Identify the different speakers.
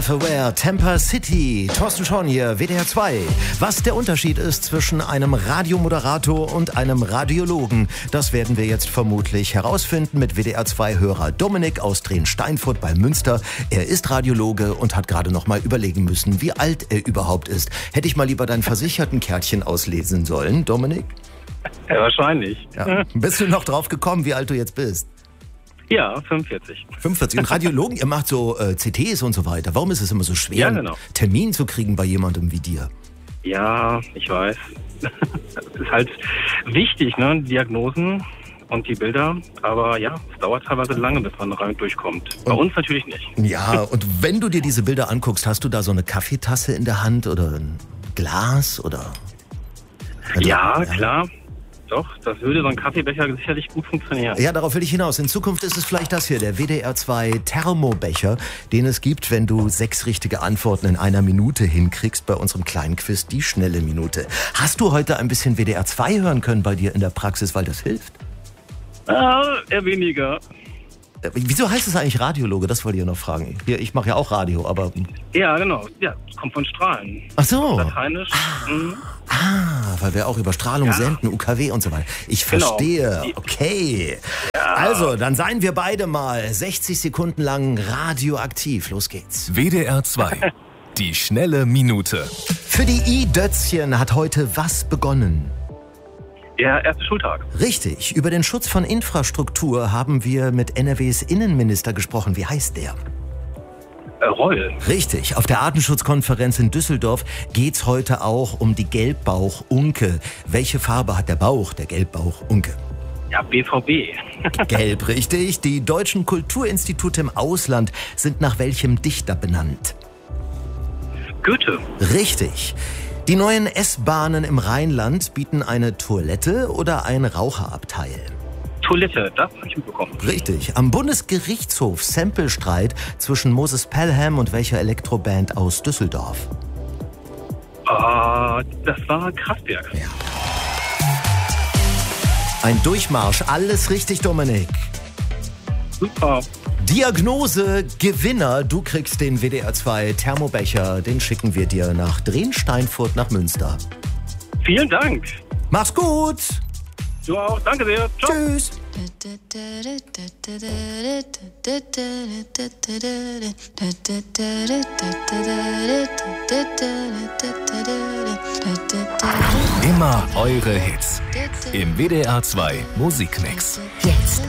Speaker 1: Aware, Tampa City, Thorsten Schorn hier, WDR 2. Was der Unterschied ist zwischen einem Radiomoderator und einem Radiologen, das werden wir jetzt vermutlich herausfinden mit WDR 2-Hörer Dominik aus Drehn-Steinfurt bei Münster. Er ist Radiologe und hat gerade noch mal überlegen müssen, wie alt er überhaupt ist. Hätte ich mal lieber dein Versichertenkärtchen auslesen sollen, Dominik?
Speaker 2: Ja, wahrscheinlich.
Speaker 1: Ja. Bist du noch drauf gekommen, wie alt du jetzt bist?
Speaker 2: Ja, 45.
Speaker 1: 45. Und Radiologen, ihr macht so CTs und so weiter. Warum ist es immer so schwer,
Speaker 2: Ja, genau.
Speaker 1: einen Termin zu kriegen bei jemandem wie dir?
Speaker 2: Ja, ich weiß. Es ist halt wichtig, ne? Diagnosen und die Bilder. Aber ja, es dauert teilweise lange, bis man rein durchkommt. Bei uns natürlich nicht.
Speaker 1: Ja, und wenn du dir diese Bilder anguckst, hast du da so eine Kaffeetasse in der Hand oder ein Glas oder?
Speaker 2: Ja, klar. Doch, das würde so ein Kaffeebecher sicherlich gut funktionieren.
Speaker 1: Ja, darauf will ich hinaus. In Zukunft ist es vielleicht das hier, der WDR 2 Thermobecher, den es gibt, wenn du 6 richtige Antworten in einer Minute hinkriegst bei unserem kleinen Quiz, die schnelle Minute. Hast du heute ein bisschen WDR 2 hören können bei dir in der Praxis, weil das hilft?
Speaker 2: Eher weniger.
Speaker 1: Wieso heißt es eigentlich Radiologe? Das wollte ich ja noch fragen. Hier, ich mache ja auch Radio, aber...
Speaker 2: Ja, genau. Ja, kommt von Strahlen.
Speaker 1: Ach so.
Speaker 2: Lateinisch.
Speaker 1: Weil wir auch über Strahlung senden, UKW und so weiter. Ich verstehe.
Speaker 2: Genau.
Speaker 1: Okay. Ja. Also, dann seien wir beide mal 60 Sekunden lang radioaktiv. Los geht's.
Speaker 3: WDR 2. Die schnelle Minute.
Speaker 1: Für die I-Dötzchen hat heute was begonnen?
Speaker 2: Der erste Schultag.
Speaker 1: Richtig. Über den Schutz von Infrastruktur haben wir mit NRWs Innenminister gesprochen. Wie heißt der?
Speaker 2: Reul.
Speaker 1: Richtig. Auf der Artenschutzkonferenz in Düsseldorf geht's heute auch um die Gelbbauchunke. Welche Farbe hat der Bauch, der Gelbbauchunke?
Speaker 2: Ja, BVB.
Speaker 1: Gelb, richtig. Die deutschen Kulturinstitute im Ausland sind nach welchem Dichter benannt?
Speaker 2: Goethe.
Speaker 1: Richtig. Die neuen S-Bahnen im Rheinland bieten eine Toilette oder ein Raucherabteil?
Speaker 2: Toilette, das habe ich mitbekommen.
Speaker 1: Richtig. Am Bundesgerichtshof Samplestreit zwischen Moses Pelham und welcher Elektroband aus Düsseldorf?
Speaker 2: Das war Kraftwerk.
Speaker 1: Ja. Ein Durchmarsch. Alles richtig, Dominik.
Speaker 2: Super.
Speaker 1: Diagnose Gewinner. Du kriegst den WDR 2 Thermobecher. Den schicken wir dir nach Drehn-Steinfurt nach Münster.
Speaker 2: Vielen Dank.
Speaker 1: Mach's gut.
Speaker 2: Du auch. Danke sehr. Ciao.
Speaker 1: Tschüss.
Speaker 3: Immer eure Hits. Im WDR 2 Musikmix.
Speaker 4: Jetzt